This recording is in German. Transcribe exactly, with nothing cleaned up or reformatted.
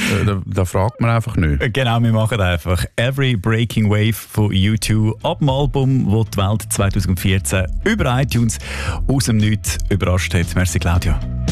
da, da fragt man einfach nicht. Genau, wir machen einfach Every Breaking Wave von U zwei ab dem Album, das die Welt zwanzig vierzehn über iTunes aus dem Nichts überrascht hat. Merci, Claudia.